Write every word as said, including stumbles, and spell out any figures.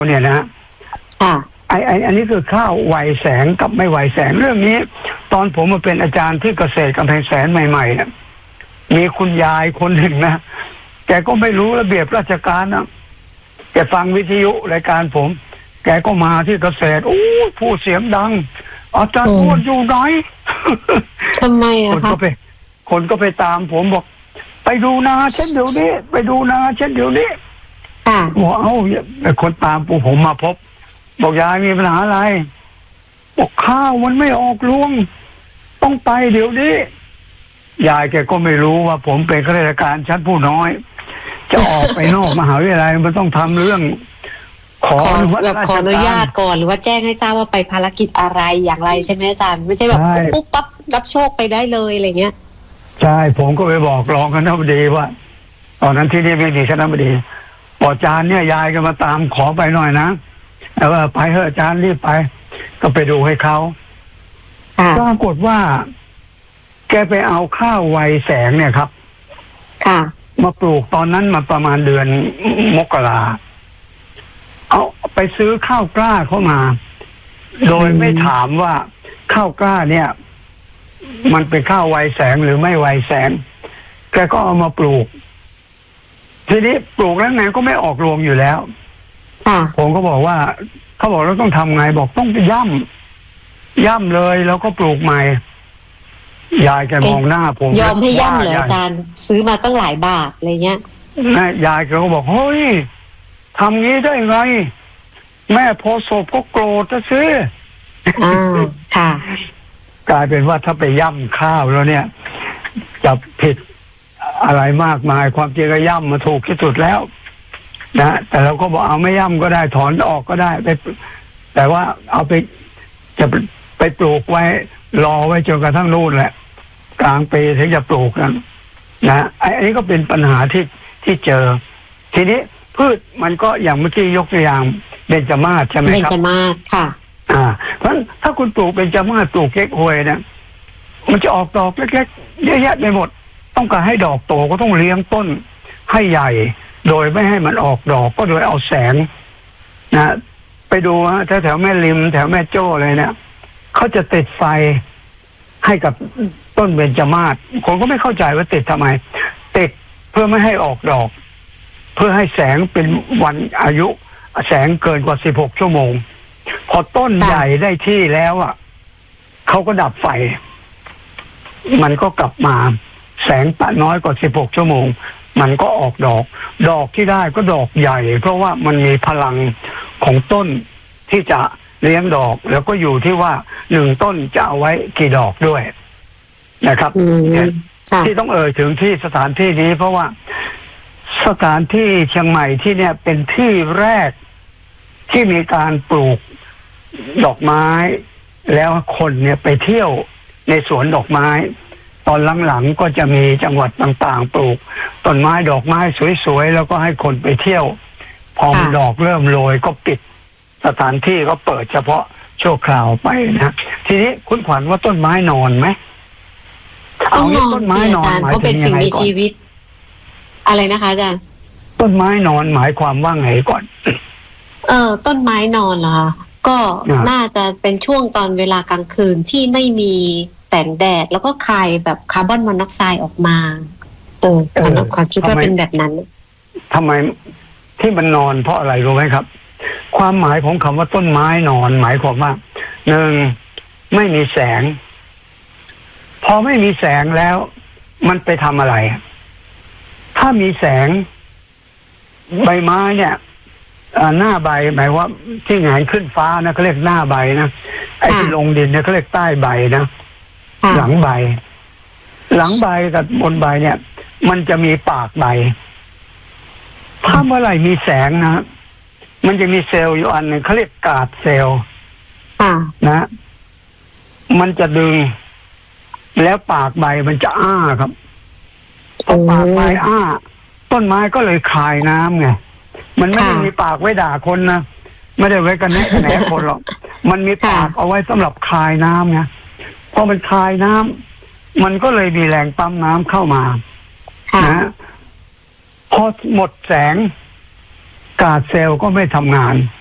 เนี่ยนะค่ะไอ้ไอ้อันนี้คือข้าวไวแสงกับไม่ไวแสงเรื่องนี้ ตอนผมมาเป็นอาจารย์ที่เกษตรกำแพงแสนใหม่ๆเนี่ยมีคุณยายคนหนึ่งนะแกก็ไม่รู้ระเบียบราชการนะแกฟังวิทยุรายการผมแกก็มาที่เกษตรโอ้พูดเสียงดังอาจารย์อ้วนอยู่ไหนทำไมอะคะคนก็ไปคนก็ไปตามผมบอกไปดูนาเช่นเดี๋ยวนี้ไปดูนาเช่นเดี๋ยวนี้บอกเอ้าคนตามปู่ผมมาพบบอกยายมีปัญหาอะไรบอกข้าวมันไม่ออกรวงต้องไปเดี๋ยวนี้ยายแกก็ไม่รู้ว่าผมเป็นข้าราชการชั้นผู้น้อยจะออกไปนอกมหาวิทยาลัยมันต้องทำเรื่องขอขออนุญาตก่อนหรือว่าแจ้งให้ทราบว่าไปภารกิจอะไรอย่างไรใช่ไหมอาจารย์ไม่ใช่แบบปุ๊บปั๊บรับโชคไปได้เลยอะไรเงี้ยใช่ผมก็ไปบอกรองคณบดีว่าตอนนั้นที่นี่ไม่มีคณบดีบอกอาจารย์เนี่ยยายก็มาตามขอไปหน่อยนะแต่ว่าไปเถอะอาจารย์รีบไปก็ไปดูให้เขาปรากฏว่าแกไปเอาข้าวไวแสงเนี่ยครับค่ะมาปลูกตอนนั้นมาประมาณเดือนมกราเอาไปซื้อข้าวกล้าเข้ามาโดยไม่ถามว่าข้าวกล้าเนี่ยมันเป็นข้าวไวแสงหรือไม่ไวแสงแกก็เอามาปลูกทีนี้ปลูกแล้วไงก็ไม่ออกรวงอยู่แล้วผมก็บอกว่าเขาบอกเราต้องทำไงบอกต้องไปย่ำย่ำเลยแล้วก็ปลูกใหม่ยายแกมองหน้าผมยอมให้ย่ำเลยอาจารย์ซื้อมาตั้งหลายบาทอะไรเงี้ยยายแกก็บอกเฮ้ยทำงี้ได้ไงแม่พอศพก็โกรธจะซื้ออ่าค่ะกลายเป็นว่าถ้าไปย่ำข้าวแล้วเนี่ยจะผิดอะไรมากมายความจริงก็ย่ำมาถูกที่สุดแล้วนะแต่เราก็บอกเอาไม่ย่ำก็ได้ถอนออกก็ได้ไปแต่ว่าเอาไปจะไปปลูกไว้รอไว้จนกระทั่งนู่นแหละกลางปีถึงจะปลูกกันนะไอ้นี้ก็เป็นปัญหาที่ที่เจอทีนี้พืชมันก็อย่างเมื่อกี้ยกตัวอย่างเบญจมาศใช่ไหมครับเบญจมาศค่ะอ่าเพราะฉะนั้นถ้าคุณปลูกเบญจมาศปลูกเก๊กฮวยเนี่ยมันจะออกดอกเล็กๆเยอะแยะไปหมดต้องการให้ดอกโตก็ต้องเลี้ยงต้นให้ใหญ่โดยไม่ให้มันออกดอกก็โดยเอาแสงนะไปดูฮะแถวแถวแม่ริมแถวแม่โจ้เลยเนี่ยเขาจะติดไฟให้กับต้นเบญจมาศคนก็ไม่เข้าใจว่าติดทำไมติดเพื่อไม่ให้ออกดอกเพื่อให้แสงเป็นวันอายุแสงเกินกว่าสิบหกชั่วโมงพอต้นใหญ่ได้ที่แล้วอ่ะเขาก็ดับไฟมันก็กลับมาแสงปะน้อยกว่าสิบหกชั่วโมงมันก็ออกดอกดอกที่ได้ก็ดอกใหญ่เพราะว่ามันมีพลังของต้นที่จะเลี้ยงดอกแล้วก็อยู่ที่ว่าหนึ่งต้นจะเอาไว้กี่ดอกด้วยนะครับที่ต้องเอ่ยถึงที่สถานที่นี้เพราะว่าสถานที่เชียงใหม่ที่เนี่ยเป็นที่แรกที่มีการปลูกดอกไม้แล้วคนเนี่ยไปเที่ยวในสวนดอกไม้ตอนหลังๆก็จะมีจังหวัดต่างๆปลูกต้นไม้ดอกไม้สวยๆแล้วก็ให้คนไปเที่ยวพอดอกเริ่มโรยก็ปิดสถานที่ก็เปิดเฉพาะชั่วคราวไปนะทีนี้คุณขวัญว่าต้นไม้นอนไหมต้องนอนสิอาจารย์เพราะเป็นสิ่งมีชีวิตอะไรนะคะอาจารย์ต้นไม้นอนหมายความว่าไงก่อนเออต้นไม้นอนเหรอคะก็น่าจะเป็นช่วงตอนเวลากลางคืนที่ไม่มีแสงแดดแล้วก็คายแบบคาร์บอนมอนอกไซด์ออกมาเออความคิดว่าเป็นแบบนั้นทำไมที่มันนอนเพราะอะไรรู้ไหมครับความหมายของคำว่าต้นไม้นอนหมายความว่าหนึ่งไม่มีแสงพอไม่มีแสงแล้วมันไปทำอะไรถ้ามีแสงใบไม้เนี่ยหน้าใบหมายว่าที่หงายขึ้นฟ้านะเขาเรียกหน้าใบนะไอ้ที่ลงดินเนี่ยเขาเรียกใต้ใบนะหลังใบหลังใบกับบนใบเนี่ยมันจะมีปากใบถ้าเมื่อไหร่มีแสงนะมันจะมีเซลล์อยู่อันหนึ่งเขาเรียกกาดเซลล์นะมันจะดึงแล้วปากใบมันจะอ้าครับพอปากใบอ้าต้นไม้ก็เลยคายน้ำไงมันไม่ได้มีปากไว้ด่าคนนะไม่ได้ไว้กันแนะแหนคนหรอกมันมีปากเอาไว้สำหรับคายน้ำไงพอมันคายน้ำมันก็เลยมีแรงปั๊มน้ำเข้ามานะพอหมดแสงกาดเซลล์ก็ไม่ทำงาน